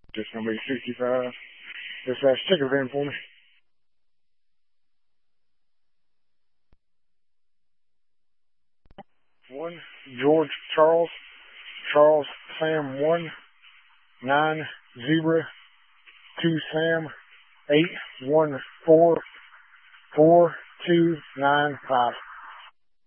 Just gonna be 65. Dispatch, check your van for me. 1 George Charles Sam 1 9 0 2 Sam 8 1 4 4 2 9 5.